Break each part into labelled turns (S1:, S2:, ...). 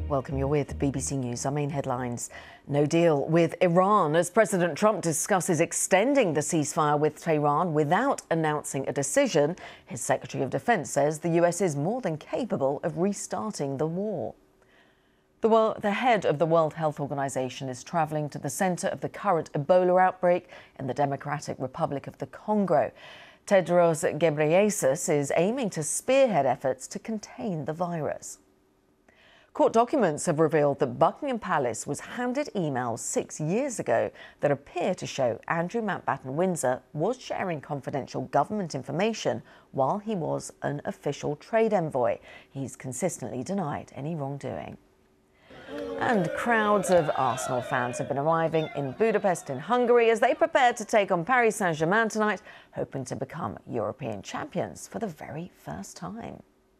S1: Welcome, you're with BBC News. Our main headlines. No deal with Iran as President Trump discusses extending the ceasefire with Tehran without announcing a decision. His Secretary of Defense says the US is more than capable of restarting the war. The head of the World Health Organization is travelling to the centre of the current Ebola outbreak in the Democratic Republic of the Congo. Tedros Ghebreyesus is aiming to spearhead efforts to contain the virus. Court documents have revealed that Buckingham Palace was handed emails 6 years ago that appear to show Andrew Mountbatten Windsor was sharing confidential government information while he was an official trade envoy. He's consistently denied any wrongdoing. And crowds of Arsenal fans have been arriving in Budapest in Hungary as they prepare to take on Paris Saint-Germain tonight, hoping to become European champions for the very first time.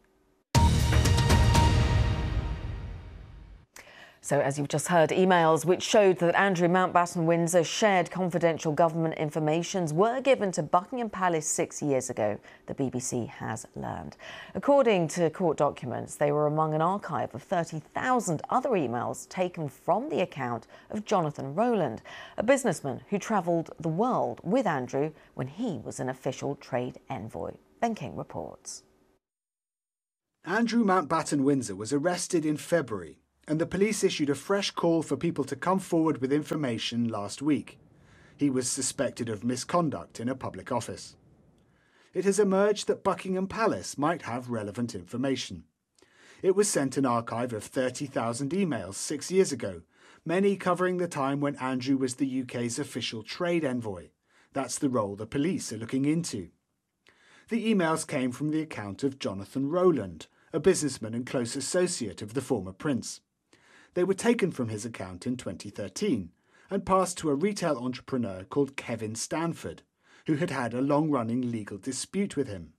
S1: So, as you've just heard, emails which showed that Andrew Mountbatten Windsor shared confidential government information were given to Buckingham Palace 6 years ago, the BBC has learned. According to court documents, they were among an archive of 30,000 other emails taken from the account of Jonathan Rowland, a businessman who travelled the world with Andrew when he was an official trade envoy. Ben King reports.
S2: Andrew Mountbatten Windsor was arrested in February, and the police issued a fresh call for people to come forward with information last week. He was suspected of misconduct in a public office. It has emerged that Buckingham Palace might have relevant information. It was sent an archive of 30,000 emails 6 years ago, many covering the time when Andrew was the UK's official trade envoy. That's the role the police are looking into. The emails came from the account of Jonathan Rowland, a businessman and close associate of the former prince. They were taken from his account in 2013 and passed to a retail entrepreneur called Kevin Stanford, who had had a long-running legal dispute with him.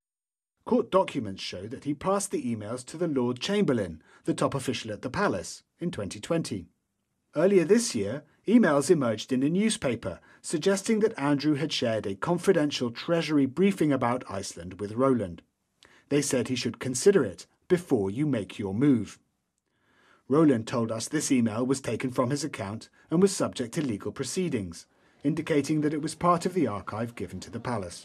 S2: Court documents show that he passed the emails to the Lord Chamberlain, the top official at the palace, in 2020. Earlier this year, emails emerged in a newspaper suggesting that Andrew had shared a confidential Treasury briefing about Iceland with Rowland. They said he should consider it before you make your move. Rowland told us this email was taken from his account and was subject to legal proceedings, indicating that it was part of the archive given to the palace.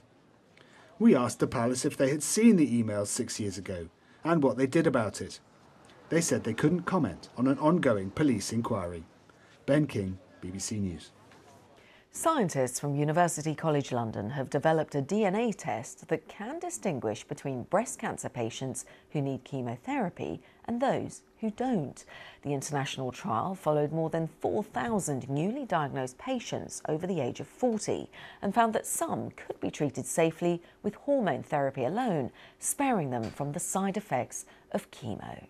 S2: We asked the palace if they had seen the emails 6 years ago and what they did about it. They said they couldn't comment on an ongoing police inquiry. Ben King, BBC News.
S1: Scientists from University College London have developed a DNA test that can distinguish between breast cancer patients who need chemotherapy and those who don't. The international trial followed more than 4,000 newly diagnosed patients over the age of 40 and found that some could be treated safely with hormone therapy alone, sparing them from the side effects of chemo.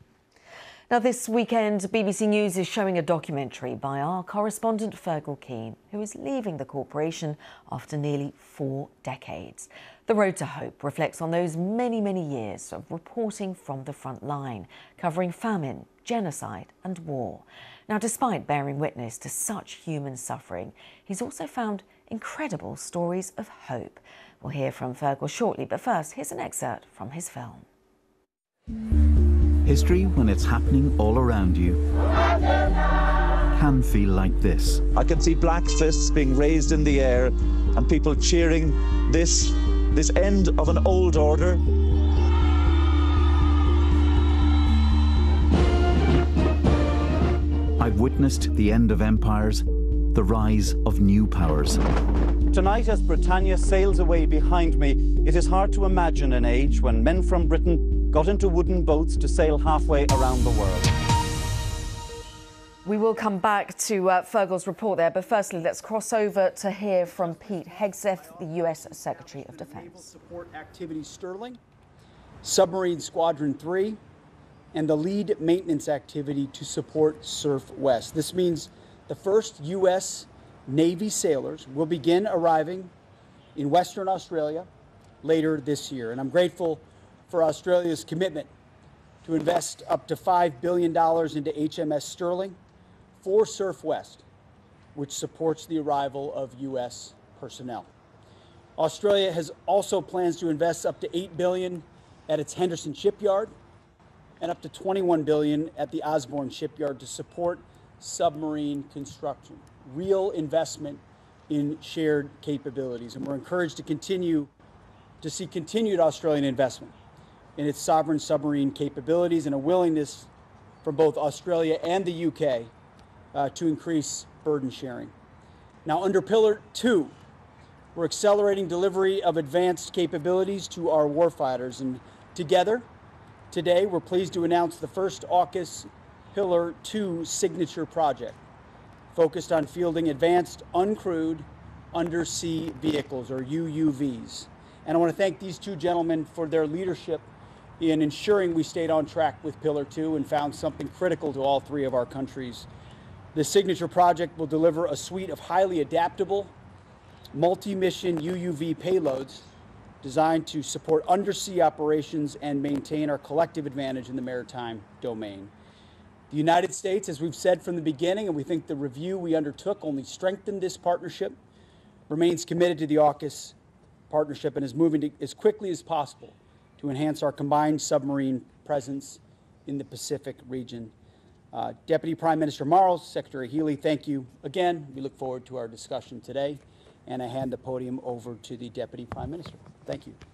S1: Now, this weekend, BBC News is showing a documentary by our correspondent Fergal Keane, who is leaving the corporation after nearly 4 decades. The Road to Hope reflects on those many, many years of reporting from the front line, covering famine, genocide and war. Now, despite bearing witness to such human suffering, he's also found incredible stories of hope. We'll hear from Fergal shortly, but first, here's an excerpt from his film.
S3: History, when it's happening all around you, can feel like this.
S4: I can see black fists being raised in the air and people cheering this end of an old order.
S3: I've witnessed the end of empires, the rise of new powers.
S5: Tonight, as Britannia sails away behind me, it is hard to imagine an age when men from Britain got into wooden boats to sail halfway around the world.
S1: We will come back to Fergal's report there, but firstly, let's cross over to hear from Pete Hegseth, the US Secretary of Defense.
S6: Support activities Sterling, Submarine Squadron 3, and the lead maintenance activity to support Surf West. This means the first US Navy sailors will begin arriving in Western Australia later this year. And I'm grateful for Australia's commitment to invest up to $5 billion into HMS Sterling for Surf West, which supports the arrival of U.S. personnel. Australia has also plans to invest up to $8 billion at its Henderson shipyard and up to $21 billion at the Osborne shipyard to support submarine construction. Real investment in shared capabilities, and we're encouraged to see continued Australian investment in its sovereign submarine capabilities and a willingness from both Australia and the UK to increase burden sharing. Now, under Pillar 2, we're accelerating delivery of advanced capabilities to our warfighters, and together, today, we're pleased to announce the first AUKUS Pillar 2 signature project, focused on fielding advanced uncrewed undersea vehicles, or UUVs. And I want to thank these two gentlemen for their leadership in ensuring we stayed on track with Pillar 2 and found something critical to all three of our countries. This signature project will deliver a suite of highly adaptable, multi-mission UUV payloads designed to support undersea operations and maintain our collective advantage in the maritime domain. The United States, as we've said from the beginning, and we think the review we undertook only strengthened this partnership, remains committed to the AUKUS partnership and is moving as quickly as possible to enhance our combined submarine presence in the Pacific region. Deputy Prime Minister Marles, Secretary Healey, thank you again. We look forward to our discussion today, and I hand the podium over to the Deputy Prime Minister. Thank you.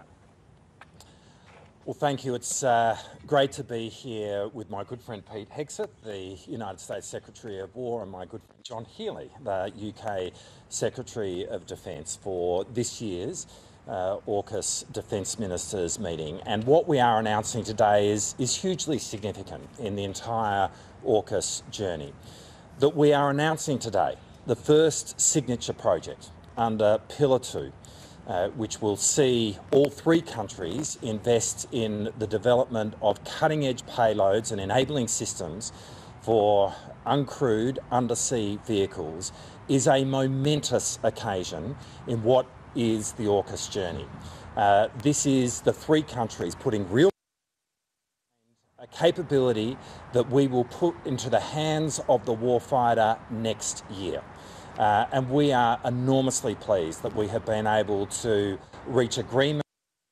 S7: Well, thank you. It's great to be here with my good friend Pete Hegseth, the United States Secretary of War, and my good friend John Healey, the UK Secretary of Defence, for this year's AUKUS Defence Ministers meeting. And what we are announcing today is hugely significant in the entire AUKUS journey. That we are announcing today the first signature project under Pillar 2, which will see all three countries invest in the development of cutting-edge payloads and enabling systems for uncrewed undersea vehicles, is a momentous occasion in what is the AUKUS journey. This is the three countries putting real a capability that we will put into the hands of the warfighter next year. And we are enormously pleased that we have been able to reach agreement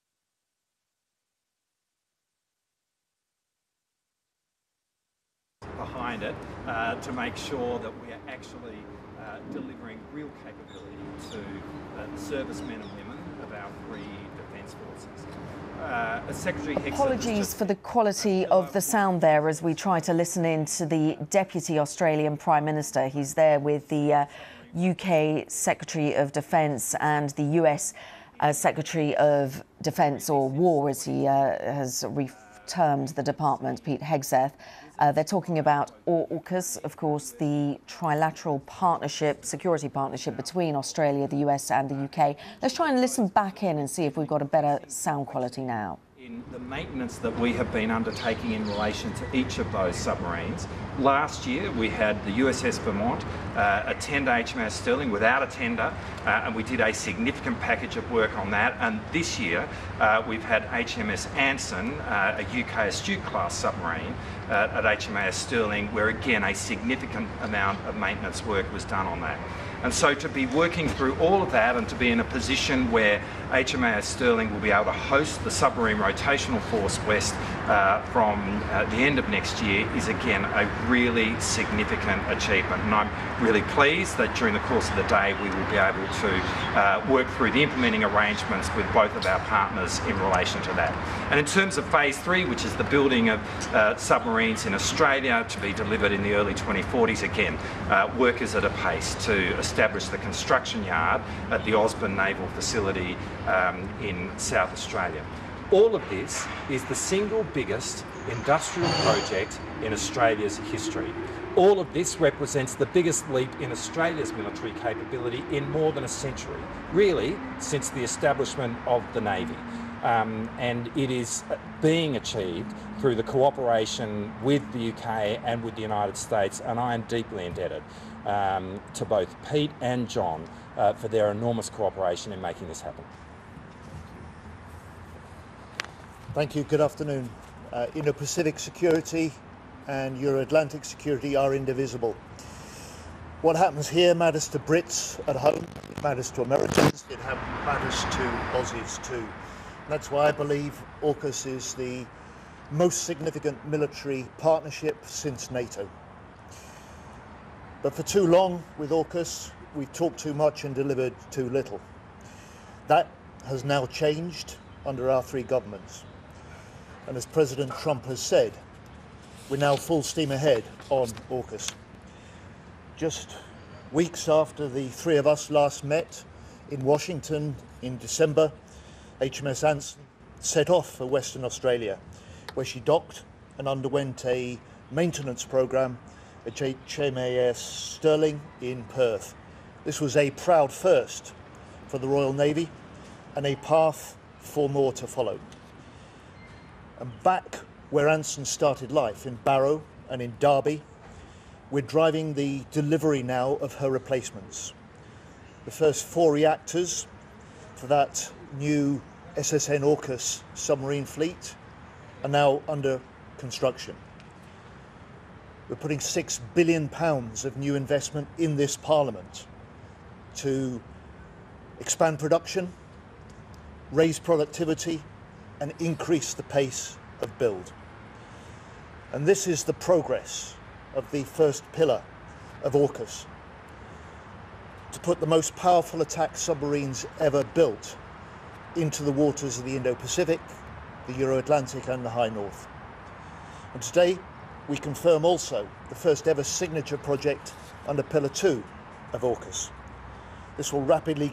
S7: behind it to make sure that we are actually delivering real capability to the servicemen and women of our three defence forces. Secretary Hegseth,
S1: apologies for the quality of the sound there as we try to listen in to the Deputy Australian Prime Minister. He's there with the UK Secretary of Defence and the US Secretary of Defence, or War as he has termed the department, Pete Hegseth. They're talking about AUKUS, of course, the trilateral partnership, security partnership between Australia, the US and the UK. Let's try and listen back in and see if we've got a better sound quality now.
S7: In the maintenance that we have been undertaking in relation to each of those submarines. Last year we had the USS Vermont, a tender HMAS Sterling without a tender, and we did a significant package of work on that. And this year we've had HMS Anson, a UK Astute class submarine at HMAS Sterling, where again a significant amount of maintenance work was done on that. And so to be working through all of that and to be in a position where HMAS Sterling will be able to host the Submarine Rotational Force West from the end of next year is again a really significant achievement. And I'm really pleased that during the course of the day we will be able to work through the implementing arrangements with both of our partners in relation to that. And in terms of Phase 3, which is the building of submarines in Australia to be delivered in the early 2040s, again, work is at a pace to establish the construction yard at the Osborne Naval Facility in South Australia. All of this is the single biggest industrial project in Australia's history. All of this represents the biggest leap in Australia's military capability in more than a century, really since the establishment of the Navy. And it is being achieved through the cooperation with the UK and with the United States, and I am deeply indebted to both Pete and John for their enormous cooperation in making this happen.
S8: Thank you. Good afternoon. Indo-Pacific security and Euro-Atlantic security are indivisible. What happens here matters to Brits at home, it matters to Americans, it matters to Aussies too. That's why I believe AUKUS is the most significant military partnership since NATO. But for too long with AUKUS, we talked too much and delivered too little. That has now changed under our three governments. And as President Trump has said, we're now full steam ahead on AUKUS. Just weeks after the three of us last met in Washington in December, HMS Anson set off for Western Australia, where she docked and underwent a maintenance program at HMAS Stirling in Perth. This was a proud first for the Royal Navy and a path for more to follow. And back where Anson started life, in Barrow and in Derby, we're driving the delivery now of her replacements. The first 4 reactors for that new SSN AUKUS submarine fleet are now under construction. We're putting £6 billion of new investment in this Parliament to expand production, raise productivity, and increase the pace of build. And this is the progress of the first pillar of AUKUS, to put the most powerful attack submarines ever built into the waters of the Indo-Pacific, the Euro-Atlantic and the High North. And today we confirm also the first ever signature project under Pillar 2 of AUKUS. This will rapidly